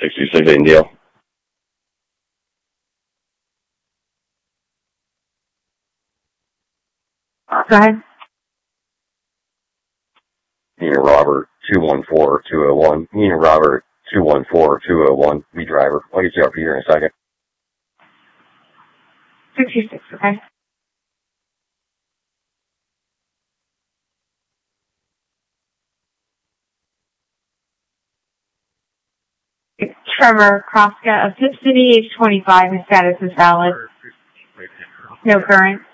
626 Indio. Go ahead. Nina Robert 214-201. Nina Robert 214-201. Me driver. I'll get you up here in a second. 626, okay. Trevor Kroska of Tip City, age 25. His status is valid. No current.